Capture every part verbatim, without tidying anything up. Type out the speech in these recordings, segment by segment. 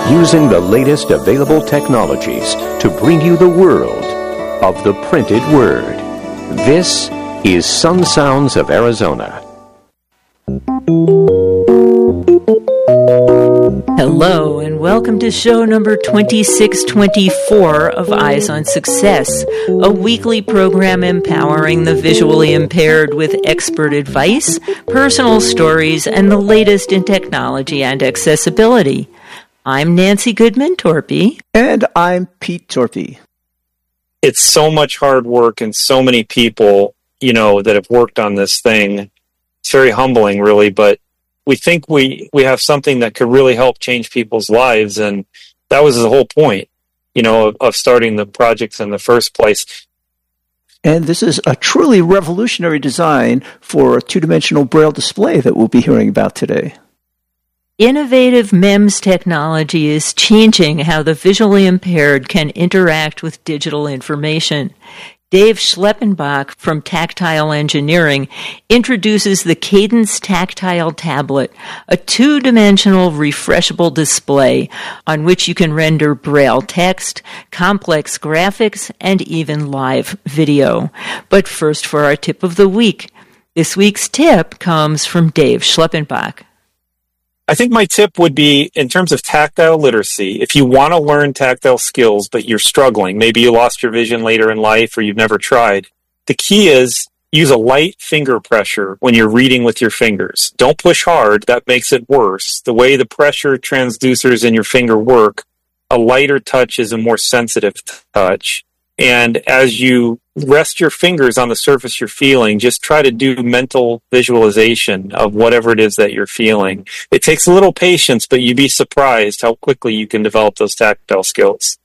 using the latest available technologies to bring you the world of the printed word. This is Sun Sounds of Arizona. Hello, and welcome to show number twenty-six twenty-four of Eyes on Success, a weekly program empowering the visually impaired with expert advice, personal stories, and the latest in technology and accessibility. I'm Nancy Goodman Torpy. And I'm Pete Torpy. It's so much hard work and so many people, you know, that have worked on this thing. It's very humbling, really, but we think we, we have something that could really help change people's lives, and that was the whole point, you know, of, of starting the projects in the first place. And this is a truly revolutionary design for a two-dimensional Braille display that we'll be hearing about today. Innovative M E M S technology is changing how the visually impaired can interact with digital information. Dave Schleppenbach from Tactile Engineering introduces the Cadence Tactile Tablet, a two-dimensional refreshable display on which you can render Braille text, complex graphics, and even live video. But first for our tip of the week. This week's tip comes from Dave Schleppenbach. I think my tip would be, in terms of tactile literacy, if you want to learn tactile skills but you're struggling, maybe you lost your vision later in life or you've never tried, the key is use a light finger pressure when you're reading with your fingers. Don't push hard, that makes it worse. The way the pressure transducers in your finger work, a lighter touch is a more sensitive touch. And as you rest your fingers on the surface you're feeling, just try to do mental visualization of whatever it is that you're feeling. It takes a little patience, but you'd be surprised how quickly you can develop those tactile skills.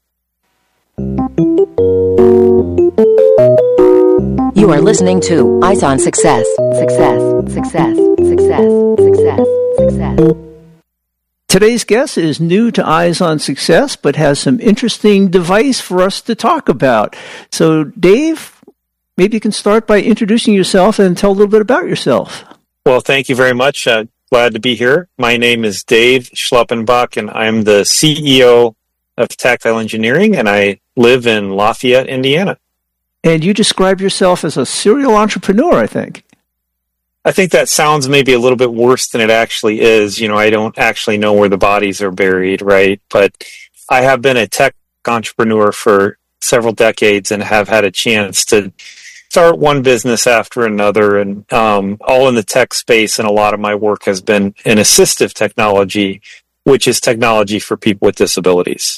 You are listening to Eyes on Success. Success, success, success, success, success. Today's guest is new to Eyes on Success, but has some interesting device for us to talk about. So, Dave, maybe you can start by introducing yourself and tell a little bit about yourself. Well, thank you very much. Uh, glad to be here. My name is Dave Schleppenbach, and I'm the C E O of Tactile Engineering, and I live in Lafayette, Indiana. And you describe yourself as a serial entrepreneur, I think. I think that sounds maybe a little bit worse than it actually is. You know, I don't actually know where the bodies are buried, right? But I have been a tech entrepreneur for several decades and have had a chance to start one business after another, and um, all in the tech space. And a lot of my work has been in assistive technology, which is technology for people with disabilities.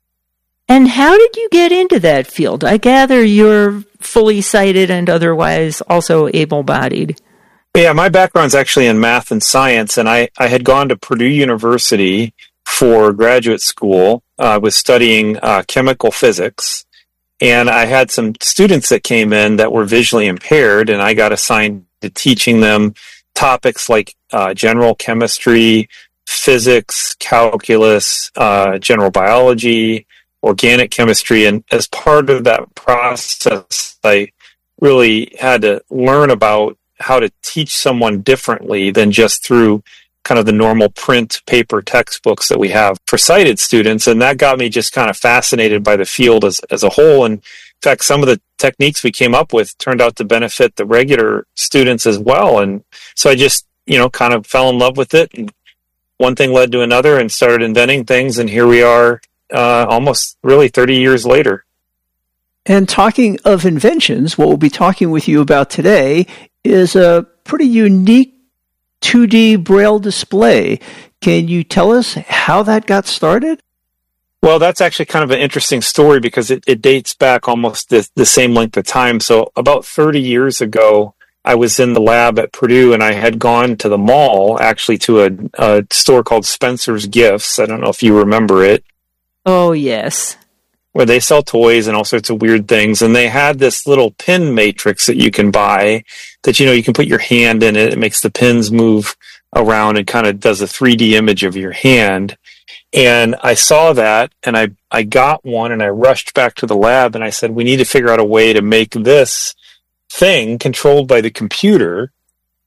And how did you get into that field? I gather you're fully sighted and otherwise also able-bodied. Yeah, my background's actually in math and science, and I, I had gone to Purdue University for graduate school. Uh, I was studying uh, chemical physics, and I had some students that came in that were visually impaired, and I got assigned to teaching them topics like uh, general chemistry, physics, calculus, uh, general biology, organic chemistry, and as part of that process, I really had to learn about how to teach someone differently than just through kind of the normal print paper textbooks that we have for sighted students. And that got me just kind of fascinated by the field as, as a whole. And in fact, some of the techniques we came up with turned out to benefit the regular students as well. And so I just, you know, kind of fell in love with it. And one thing led to another and started inventing things. And here we are uh, almost really thirty years later. And talking of inventions, what we'll be talking with you about today is a pretty unique two D Braille display. Can you tell us how that got started? Well, that's actually kind of an interesting story because it, it dates back almost the, the same length of time. So about thirty years ago, I was in the lab at Purdue, and I had gone to the mall, actually to a, a store called Spencer's Gifts. I don't know if you remember it. Oh, yes. Where they sell toys and all sorts of weird things. And they had this little pin matrix that you can buy that, you know, you can put your hand in it. It makes the pins move around and kind of does a three D image of your hand. And I saw that, and I, I got one, and I rushed back to the lab, and I said, we need to figure out a way to make this thing controlled by the computer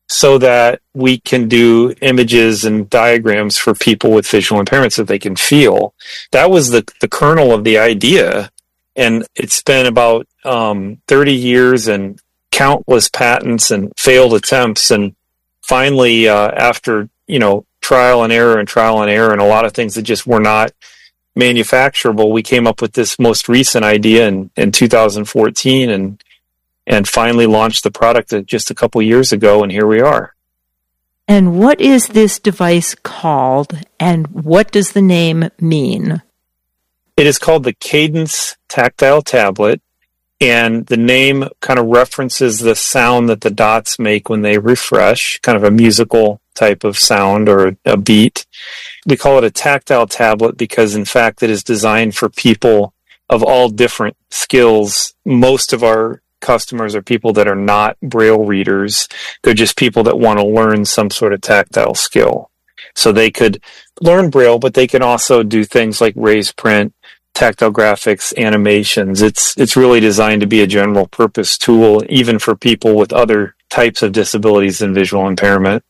so that we can do images and diagrams for people with visual impairments that they can feel. That was the, the kernel of the idea. And it's been about um, thirty years and countless patents and failed attempts. And finally, uh, after, you know, trial and error and trial and error and a lot of things that just were not manufacturable, we came up with this most recent idea in, in two thousand fourteen and and finally launched the product just a couple years ago, and here we are. And what is this device called, and what does the name mean? It is called the Cadence Tactile Tablet, and the name kind of references the sound that the dots make when they refresh, kind of a musical type of sound or a beat. We call it a tactile tablet because, in fact, it is designed for people of all different skills. Most of our customers are people that are not Braille readers. They're just people that want to learn some sort of tactile skill. So they could learn Braille, but they can also do things like raise print, tactile graphics, animations. It's it's really designed to be a general purpose tool, even for people with other types of disabilities and visual impairment.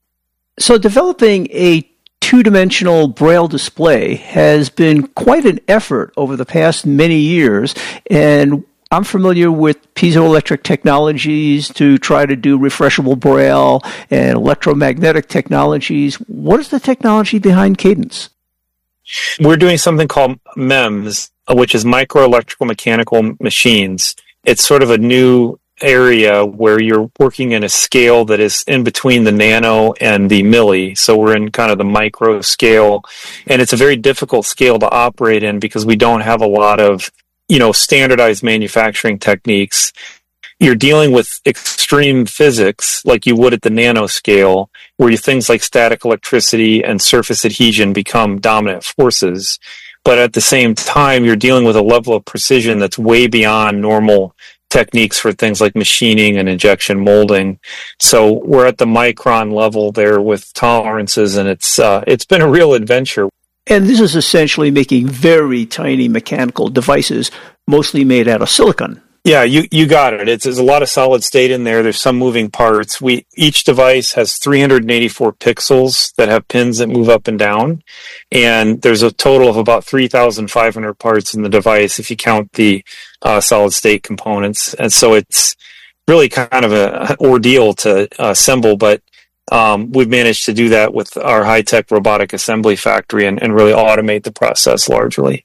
So developing a two-dimensional Braille display has been quite an effort over the past many years, and I'm familiar with piezoelectric technologies to try to do refreshable Braille and electromagnetic technologies. What is the technology behind Cadence? We're doing something called M E M S, which is microelectrical mechanical machines. It's sort of a new area where you're working in a scale that is in between the nano and the milli. So we're in kind of the micro scale, and it's a very difficult scale to operate in because we don't have a lot of you know, standardized manufacturing techniques. You're dealing with extreme physics like you would at the nanoscale, where things like static electricity and surface adhesion become dominant forces. But at the same time, you're dealing with a level of precision that's way beyond normal techniques for things like machining and injection molding. So we're at the micron level there with tolerances, and it's uh, it's been a real adventure. And this is essentially making very tiny mechanical devices, mostly made out of silicon. Yeah, you, you got it. It's, there's a lot of solid state in there. There's some moving parts. We each device has three hundred eighty-four pixels that have pins that move up and down. And there's a total of about three thousand five hundred parts in the device if you count the uh, solid state components. And so it's really kind of an ordeal to uh, assemble, but Um, we've managed to do that with our high-tech robotic assembly factory and, and really automate the process largely.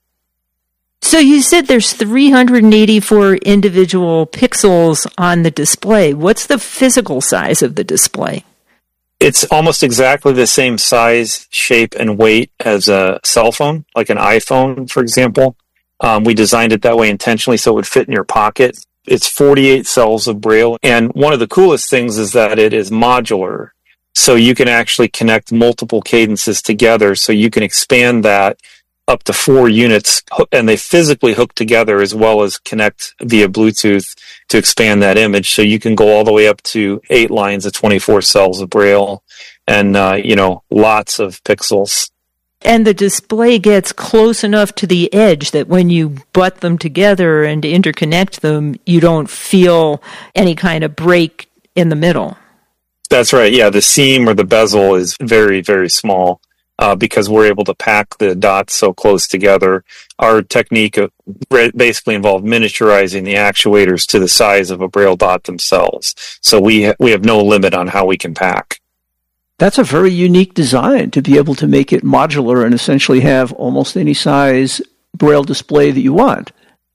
So you said there's three hundred eighty-four individual pixels on the display. What's the physical size of the display? It's almost exactly the same size, shape, and weight as a cell phone, like an iPhone, for example. Um, we designed it that way intentionally so it would fit in your pocket. It's forty-eight cells of Braille, and one of the coolest things is that it is modular. So you can actually connect multiple cadences together, so you can expand that up to four units, and they physically hook together as well as connect via Bluetooth to expand that image. So you can go all the way up to eight lines of twenty-four cells of Braille and, uh, you know, lots of pixels. And the display gets close enough to the edge that when you butt them together and interconnect them, you don't feel any kind of break in the middle. That's right. Yeah, the seam or the bezel is very, very small uh, because we're able to pack the dots so close together. Our technique basically involved miniaturizing the actuators to the size of a Braille dot themselves. So we ha- we have no limit on how we can pack. That's a very unique design to be able to make it modular and essentially have almost any size Braille display that you want.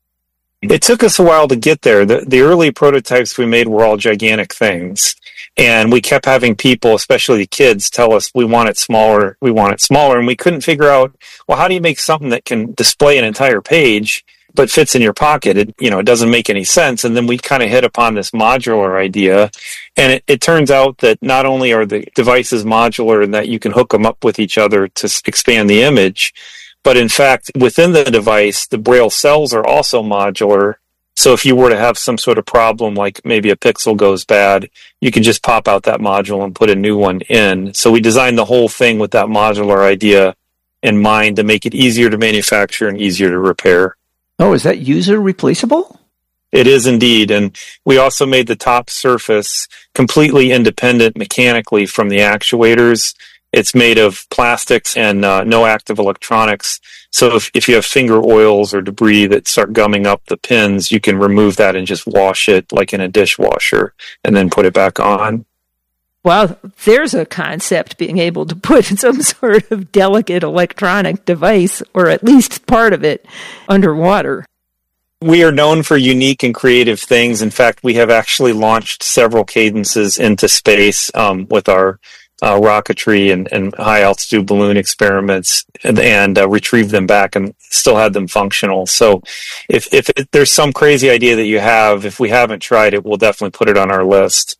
It took us a while to get there. The, the early prototypes we made were all gigantic things. And we kept having people, especially kids, tell us we want it smaller, we want it smaller. And we couldn't figure out, well, how do you make something that can display an entire page but fits in your pocket? It, you know, it doesn't make any sense. And then we kind of hit upon this modular idea. And it, it turns out that not only are the devices modular and that you can hook them up with each other to expand the image, but in fact, within the device, the Braille cells are also modular. So if you were to have some sort of problem, like maybe a pixel goes bad, you can just pop out that module and put a new one in. So we designed the whole thing with that modular idea in mind to make it easier to manufacture and easier to repair. Oh, is that user replaceable? It is indeed. And we also made the top surface completely independent mechanically from the actuators. It's made of plastics and uh, no active electronics. So if, if you have finger oils or debris that start gumming up the pins, you can remove that and just wash it like in a dishwasher and then put it back on. Well, there's a concept, being able to put some sort of delicate electronic device, or at least part of it, underwater. We are known for unique and creative things. In fact, we have actually launched several cadences into space um, with our uh, rocketry and, and high-altitude balloon experiments and, and uh, retrieved them back and still had them functional. So if, if it, there's some crazy idea that you have, if we haven't tried it, we'll definitely put it on our list.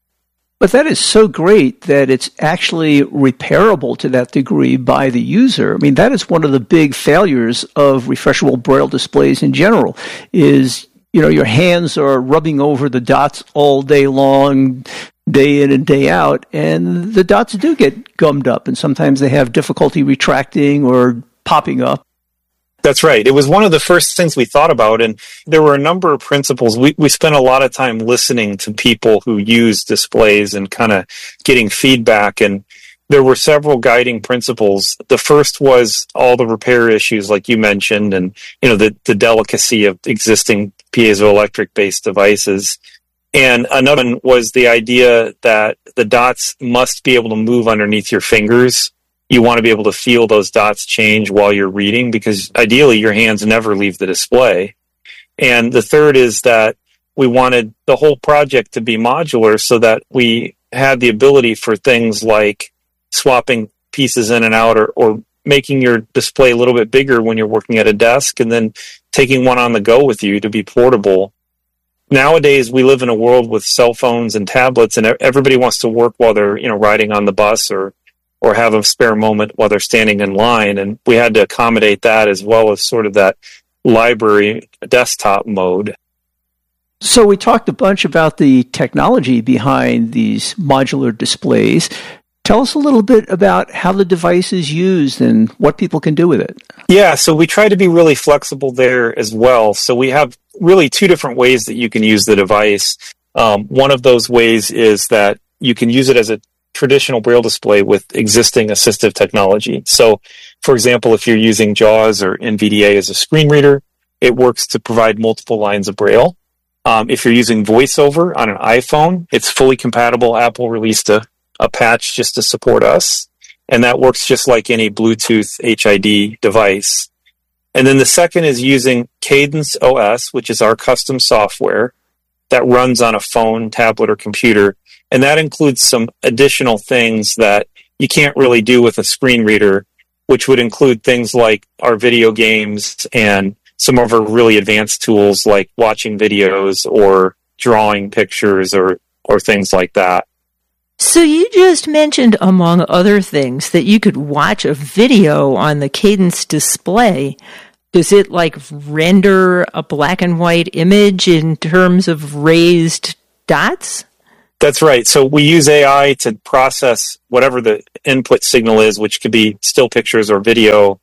But that is so great that it's actually repairable to that degree by the user. I mean, that is one of the big failures of refreshable Braille displays in general, is, you know, your hands are rubbing over the dots all day long, day in and day out, and the dots do get gummed up, and sometimes they have difficulty retracting or popping up. That's right. It was one of the first things we thought about, and there were a number of principles. We we spent a lot of time listening to people who use displays and kind of getting feedback, and there were several guiding principles. The first was all the repair issues, like you mentioned, and you know the, the delicacy of existing piezoelectric-based devices. And another one was the idea that the dots must be able to move underneath your fingers. You want to be able to feel those dots change while you're reading, because ideally your hands never leave the display. And the third is that we wanted the whole project to be modular so that we had the ability for things like swapping pieces in and out, or, or making your display a little bit bigger when you're working at a desk and then taking one on the go with you to be portable. Nowadays, we live in a world with cell phones and tablets, and everybody wants to work while they're, you know, riding on the bus or or have a spare moment while they're standing in line. And we had to accommodate that as well as sort of that library desktop mode. So we talked a bunch about the technology behind these modular displays. Tell us a little bit about how the device is used and what people can do with it. Yeah, so we try to be really flexible there as well. So we have really two different ways that you can use the device. Um, one of those ways is that you can use it as a traditional Braille display with existing assistive technology. So, for example, if you're using JAWS or N V D A as a screen reader, it works to provide multiple lines of Braille. Um, if you're using VoiceOver on an iPhone, it's fully compatible. Apple released a, a patch just to support us, and that works just like any Bluetooth H I D device. And then the second is using Cadence O S, which is our custom software that runs on a phone, tablet, or computer. And that includes some additional things that you can't really do with a screen reader, which would include things like our video games and some of our really advanced tools like watching videos or drawing pictures or, or things like that. So you just mentioned, among other things, that you could watch a video on the Cadence display. Does it, like, render a black and white image in terms of raised dots? That's right. So we use A I to process whatever the input signal is, which could be still pictures or video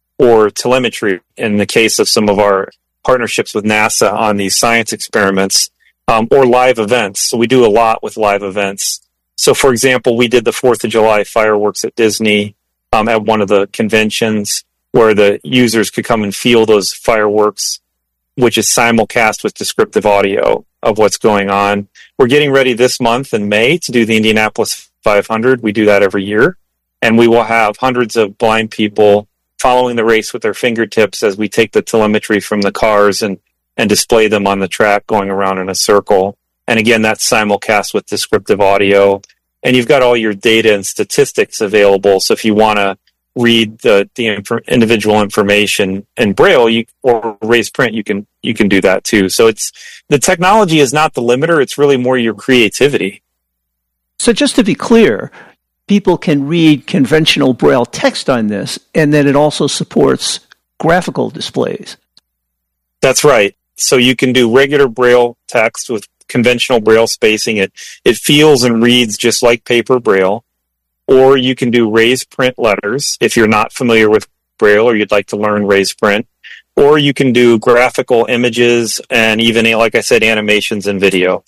or telemetry in the case of some of our partnerships with NASA on these science experiments, um, or live events. So we do a lot with live events. So, for example, we did the fourth of July fireworks at Disney um, at one of the conventions where the users could come and feel those fireworks, which is simulcast with descriptive audio of what's going on. We're getting ready this month in May to do the Indianapolis five hundred. We do that every year. And we will have hundreds of blind people following the race with their fingertips as we take the telemetry from the cars and, and display them on the track going around in a circle. And again, that's simulcast with descriptive audio. And you've got all your data and statistics available. So if you want to read the, the inf- individual information in Braille you, or raised print, you can you can do that too. So it's the technology is not the limiter; it's really more your creativity. So just to be clear, people can read conventional Braille text on this, and then it also supports graphical displays. That's right. So you can do regular Braille text with conventional Braille spacing. It it feels and reads just like paper Braille. Or you can do raised print letters if you're not familiar with Braille or you'd like to learn raised print. or you can do graphical images and even, like I said, animations and video.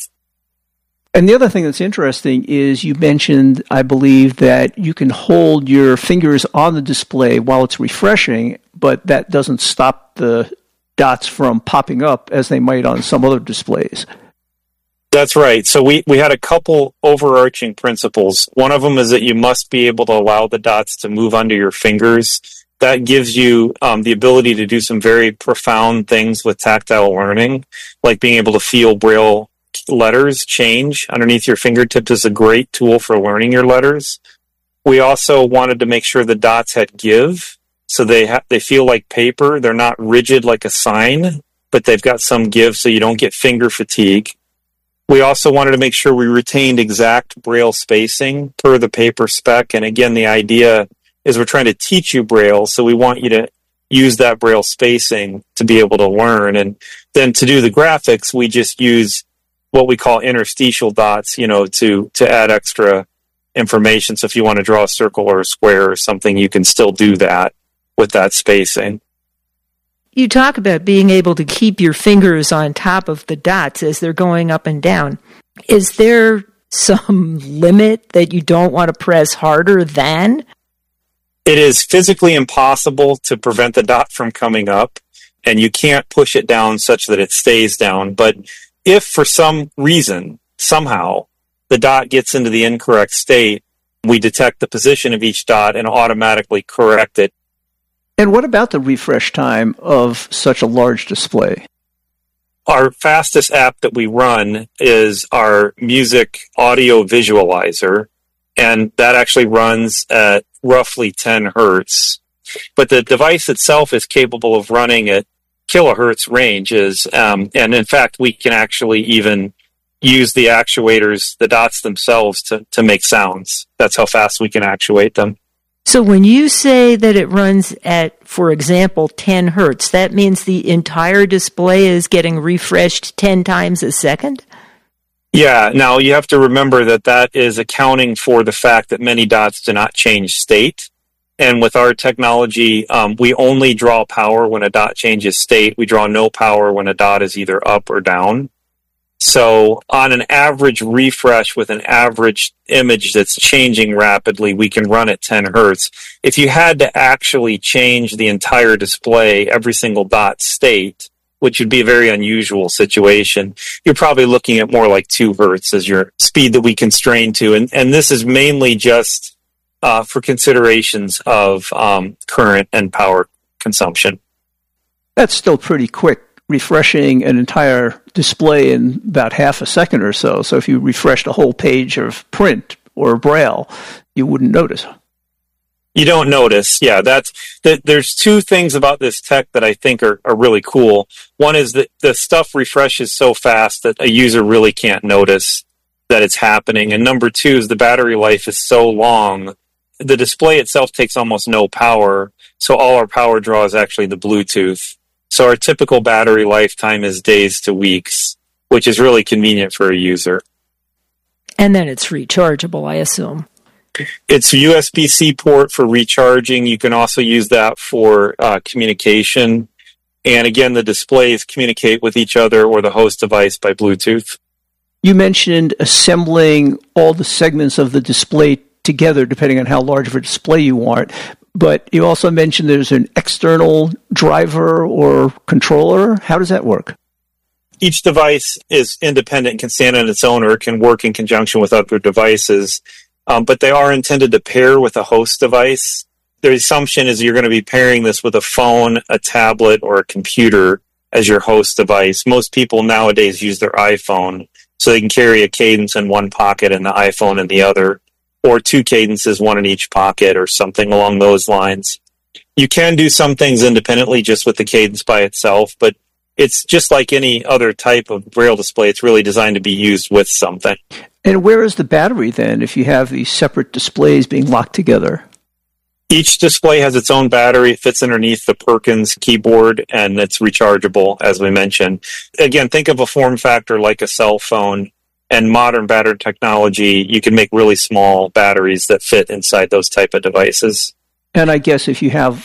And the other thing that's interesting is you mentioned, I believe, that you can hold your fingers on the display while it's refreshing, but that doesn't stop the dots from popping up as they might on some other displays. That's right. So we, we had a couple overarching principles. One of them is that you must be able to allow the dots to move under your fingers. That gives you um, the ability to do some very profound things with tactile learning, like being able to feel Braille letters change underneath your fingertips is a great tool for learning your letters. We also wanted to make sure the dots had give, so they ha- they feel like paper. They're not rigid like a sign, but they've got some give so you don't get finger fatigue. We also wanted to make sure we retained exact Braille spacing per the paper spec, and again, the idea is we're trying to teach you Braille, so we want you to use that Braille spacing to be able to learn. And then to do the graphics, we just use what we call interstitial dots, you know, to, to add extra information. So if you want to draw a circle or a square or something, you can still do that with that spacing. You talk about being able to keep your fingers on top of the dots as they're going up and down. Is there some limit that you don't want to press harder than? It is physically impossible to prevent the dot from coming up, and you can't push it down such that it stays down. But if for some reason, somehow, the dot gets into the incorrect state, we detect the position of each dot and automatically correct it. And what about the refresh time of such a large display? Our fastest app that we run is our music audio visualizer, and that actually runs at roughly ten hertz. But the device itself is capable of running at kilohertz ranges, um, and in fact, we can actually even use the actuators, the dots themselves, to, to make sounds. That's how fast we can actuate them. So when you say that it runs at, for example, ten hertz, that means the entire display is getting refreshed ten times a second? Yeah, now you have to remember that that is accounting for the fact that many dots do not change state. And with our technology, um, we only draw power when a dot changes state. We draw no power when a dot is either up or down. So on an average refresh with an average image that's changing rapidly, we can run at ten hertz. If you had to actually change the entire display, every single dot state, which would be a very unusual situation, you're probably looking at more like two hertz as your speed that we constrain to. And, and this is mainly just uh, for considerations of um, current and power consumption. That's still pretty quick, refreshing an entire display in about half a second or so. So if you refreshed a whole page of print or Braille, you wouldn't notice. You don't notice. Yeah, that's that. There's two things about this tech that I think are, are really cool. One is that the stuff refreshes so fast that a user really can't notice that it's happening. And number two is the battery life is so long. The display itself takes almost no power. So all our power draw is actually the Bluetooth. So our typical battery lifetime is days to weeks, which is really convenient for a user. And then it's rechargeable, I assume. It's a U S B C port for recharging. You can also use that for uh, communication. And again, the displays communicate with each other or the host device by Bluetooth. You mentioned assembling all the segments of the display together, depending on how large of a display you want. But you also mentioned there's an external driver or controller. How does that work? Each device is independent and can stand on its own, or it can work in conjunction with other devices. Um, but they are intended to pair with a host device. The assumption is you're going to be pairing this with a phone, a tablet, or a computer as your host device. Most people nowadays use their iPhone, so they can carry a cadence in one pocket and the iPhone in the other, or two cadences, one in each pocket, or something along those lines. You can do some things independently just with the cadence by itself, but it's just like any other type of Braille display. It's really designed to be used with something. And where is the battery then if you have these separate displays being locked together? Each display has its own battery. It fits underneath the Perkins keyboard, and it's rechargeable, as we mentioned. Again, think of a form factor like a cell phone, and modern battery technology, you can make really small batteries that fit inside those type of devices. And I guess if you have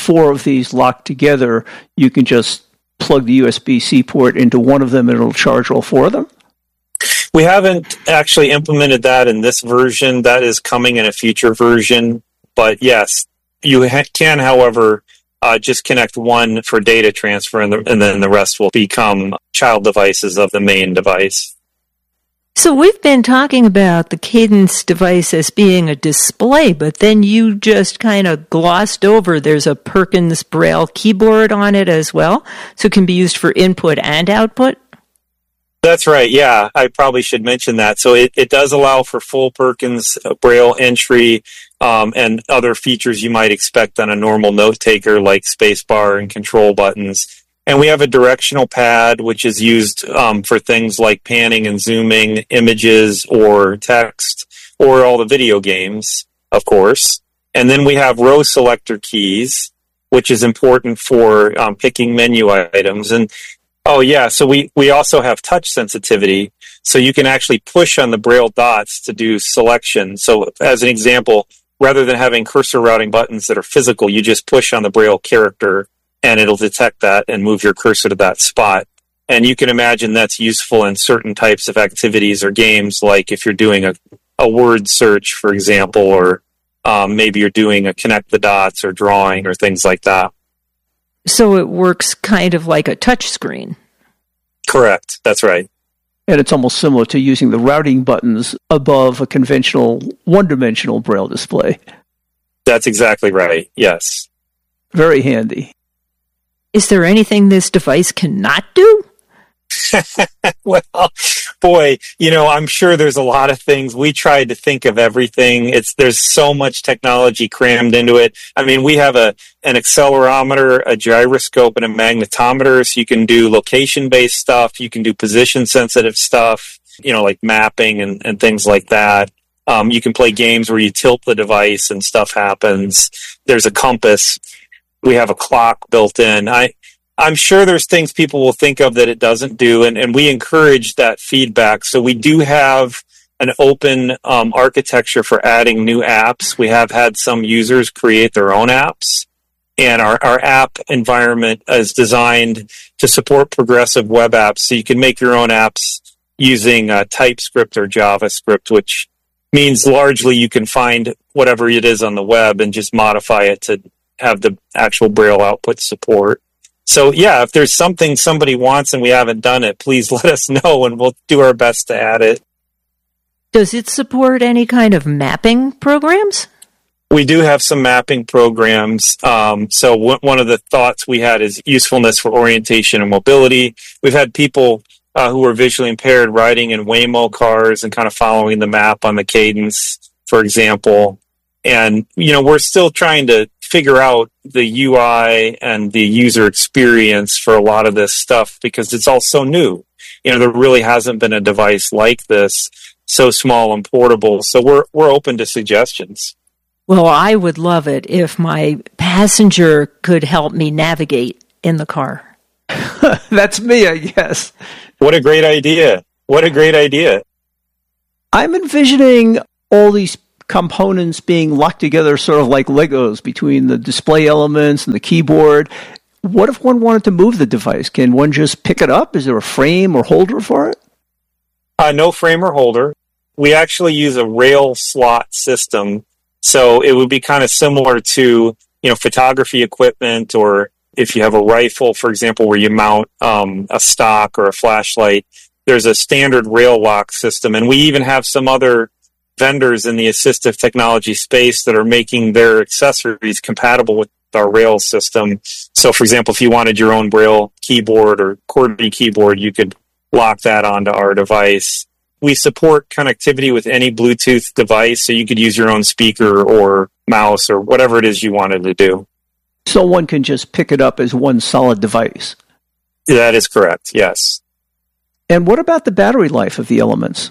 four of these locked together, you can just plug the U S B-C port into one of them and it'll charge all four of them? We haven't actually implemented that in this version. That is coming in a future version. But yes, you ha- can, however, uh, just connect one for data transfer, and, the, and then the rest will become child devices of the main device. So we've been talking about the Cadence device as being a display, but then you just kind of glossed over there's a Perkins Braille keyboard on it as well, so it can be used for input and output? That's right, yeah. I probably should mention that. So it, it does allow for full Perkins Braille entry um, and other features you might expect on a normal note taker like spacebar and control buttons. And we have a directional pad, which is used um, for things like panning and zooming images or text, or all the video games, of course. And then we have row selector keys, which is important for um, picking menu items. And oh, yeah, so we, we also have touch sensitivity, so you can actually push on the Braille dots to do selection. So as an example, rather than having cursor routing buttons that are physical, you just push on the Braille character, and it'll detect that and move your cursor to that spot. And you can imagine that's useful in certain types of activities or games, like if you're doing a, a word search, for example, or um, maybe you're doing a connect the dots or drawing or things like that. So it works kind of like a touch screen. Correct. That's right. And it's almost similar to using the routing buttons above a conventional one-dimensional Braille display. That's exactly right. Yes. Very handy. Is there anything this device cannot do? Well, boy, you know, I'm sure there's a lot of things. We tried to think of everything. It's there's so much technology crammed into it. I mean, we have a an accelerometer, a gyroscope, and a magnetometer, so you can do location-based stuff. You can do position-sensitive stuff, you know, like mapping and, and things like that. Um, you can play games where you tilt the device and stuff happens. There's a compass. We have a clock built in. I, I'm sure there's things people will think of that it doesn't do, and, and we encourage that feedback. So we do have an open um, architecture for adding new apps. We have had some users create their own apps, and our, our app environment is designed to support progressive web apps. So you can make your own apps using uh, TypeScript or JavaScript, which means largely you can find whatever it is on the web and just modify it to have the actual Braille output support. So yeah, if there's something somebody wants and we haven't done it, please let us know and we'll do our best to add it. Does it support any kind of mapping programs? We do have some mapping programs. Um, so w- one of the thoughts we had is usefulness for orientation and mobility. We've had people uh, who are visually impaired riding in Waymo cars and kind of following the map on the Cadence, for example. And, you know, we're still trying to figure out the U I and the user experience for a lot of this stuff because it's all so new. You know, there really hasn't been a device like this, so small and portable. So we're we're open to suggestions. Well, I would love it if my passenger could help me navigate in the car. That's me, I guess. What a great idea. What a great idea. I'm envisioning all these components being locked together sort of like Legos between the display elements and the keyboard. What if one wanted to move the device? Can one just pick it up? Is there a frame or holder for it? Uh, no frame or holder. We actually use a rail slot system. So it would be kind of similar to, you know, photography equipment, or if you have a rifle, for example, where you mount um, a stock or a flashlight, there's a standard rail lock system. And we even have some other vendors in the assistive technology space that are making their accessories compatible with our rail system. So, for example, if you wanted your own Braille keyboard or QWERTY keyboard, you could lock that onto our device. We support connectivity with any Bluetooth device, so you could use your own speaker or mouse or whatever it is you wanted to do. So one can just pick it up as one solid device? That is correct, yes. And what about the battery life of the Elements?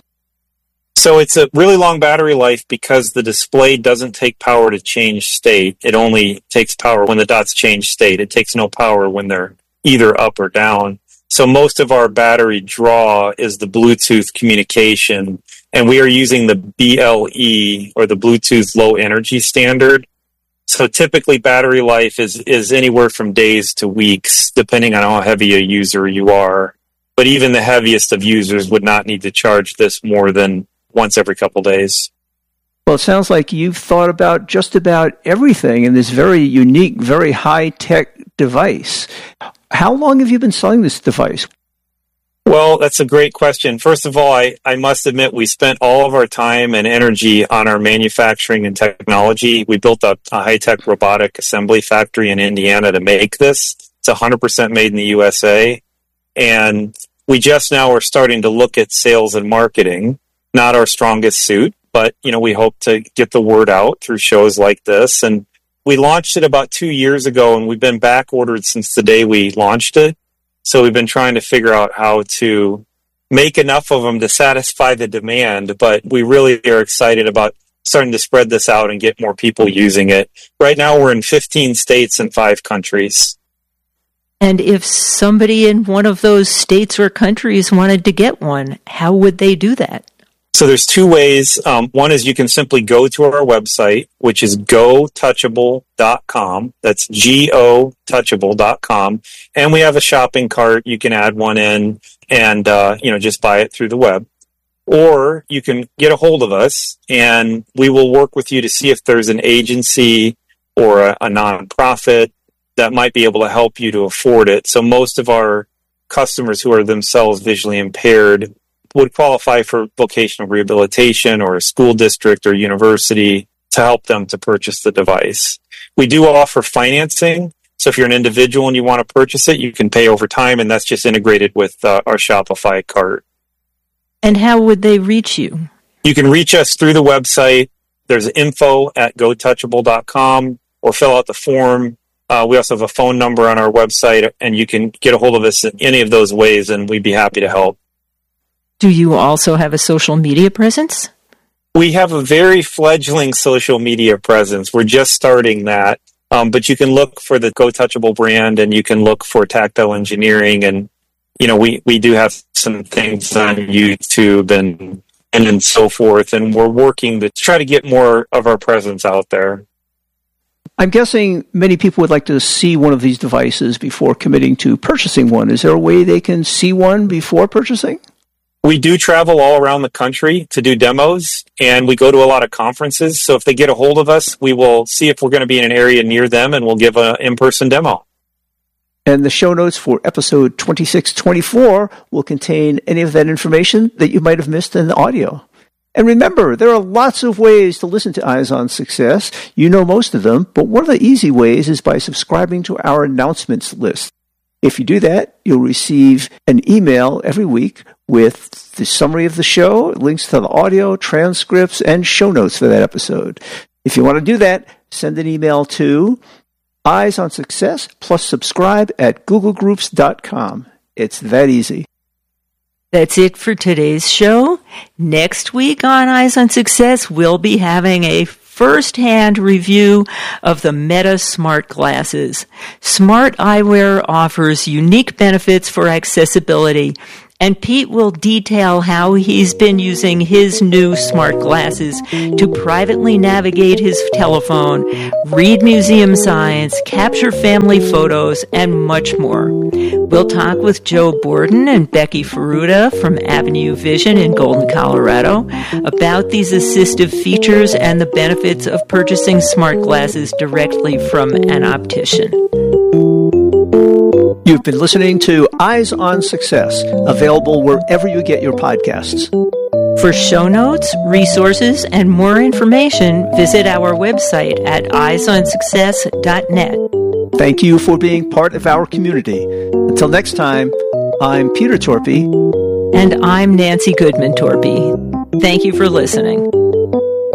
So it's a really long battery life because the display doesn't take power to change state. It only takes power when the dots change state. It takes no power when they're either up or down. So most of our battery draw is the Bluetooth communication, and we are using the B L E, or the Bluetooth Low Energy Standard. So typically battery life is, is anywhere from days to weeks, depending on how heavy a user you are. But even the heaviest of users would not need to charge this more than once every couple days. Well, it sounds like you've thought about just about everything in this very unique, very high-tech device. How long have you been selling this device? Well, that's a great question. First of all, I, I must admit we spent all of our time and energy on our manufacturing and technology. We built a, a high-tech robotic assembly factory in Indiana to make this. It's one hundred percent made in the U S A. And we just now are starting to look at sales and marketing, not our strongest suit, but, you know, we hope to get the word out through shows like this. And we launched it about two years ago, and we've been back ordered since the day we launched it. So we've been trying to figure out how to make enough of them to satisfy the demand, but we really are excited about starting to spread this out and get more people using it. Right now we're in fifteen states and five countries. And if somebody in one of those states or countries wanted to get one, how would they do that? So there's two ways. Um, one is you can simply go to our website, which is go touchable dot com. That's G O touchable dot com. And we have a shopping cart. You can add one in and, uh, you know, just buy it through the web. Or you can get a hold of us and we will work with you to see if there's an agency or a, a nonprofit that might be able to help you to afford it. So most of our customers who are themselves visually impaired would qualify for vocational rehabilitation or a school district or university to help them to purchase the device. We do offer financing. So if you're an individual and you want to purchase it, you can pay over time, and that's just integrated with uh, our Shopify cart. And how would they reach you? You can reach us through the website. There's info at go touchable dot com, or fill out the form. Uh, we also have a phone number on our website, and you can get a hold of us in any of those ways, and we'd be happy to help. Do you also have a social media presence? We have a very fledgling social media presence. We're just starting that. Um, but you can look for the Go Touchable brand, and you can look for Tactile Engineering. And, you know, we, we do have some things on YouTube and, and, and so forth. And we're working to try to get more of our presence out there. I'm guessing many people would like to see one of these devices before committing to purchasing one. Is there a way they can see one before purchasing? We do travel all around the country to do demos, and we go to a lot of conferences. So if they get a hold of us, we will see if we're going to be in an area near them, and we'll give an in-person demo. And the show notes for episode twenty-six twenty-four will contain any of that information that you might have missed in the audio. And remember, there are lots of ways to listen to Eyes on Success. You know most of them, but one of the easy ways is by subscribing to our announcements list. If you do that, you'll receive an email every week with the summary of the show, links to the audio, transcripts, and show notes for that episode. If you want to do that, send an email to Eyes on Success plus subscribe at google groups dot com. It's that easy. That's it for today's show. Next week on Eyes on Success, we'll be having a first-hand review of the Meta Smart Glasses. Smart eyewear offers unique benefits for accessibility, and Pete will detail how he's been using his new smart glasses to privately navigate his telephone, read museum science, capture family photos, and much more. We'll talk with Joe Borden and Becky Ferruta from Avenue Vision in Golden, Colorado, about these assistive features and the benefits of purchasing smart glasses directly from an optician. You've been listening to Eyes on Success, available wherever you get your podcasts. For show notes, resources, and more information, visit our website at eyes on success dot net. Thank you for being part of our community. Until next time, I'm Peter Torpy. And I'm Nancy Goodman Torpy. Thank you for listening.